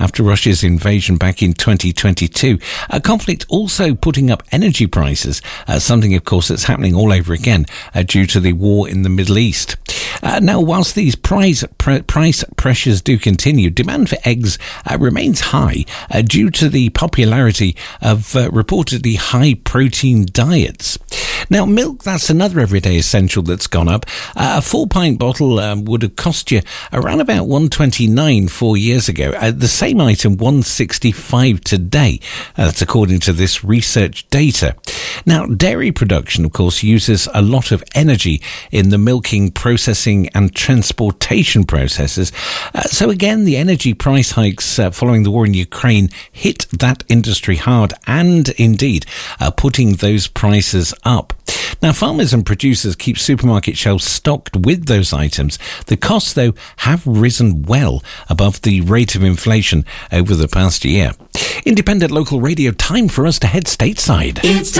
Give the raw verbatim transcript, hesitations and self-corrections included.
after Russia's invasion back in twenty twenty-two. A conflict also putting up energy prices, uh, something, of course, that's happening all over again uh, due to the war in the Middle East. Uh, now, whilst these price pr- price pressures do continue, demand for eggs uh, remains high uh, due to the popularity of uh, reportedly high-protein diets. Now, milk, that's another everyday essential that's gone up. Uh, a four-pint bottle um, would have cost you around about one twenty-nine four years ago. Uh, the same item, one sixty-five today. Uh, that's according to this research data. Now, dairy production, of course, uses a lot of energy in the milking, processing and transportation processes. Uh, so again, the energy price hikes uh, following the war in Ukraine hit that industry hard and indeed uh, putting those prices up. Now, farmers and producers keep supermarket shelves stocked with those items. The costs, though, have risen well above the rate of inflation over the past year. Independent local radio, time for us to head stateside. It's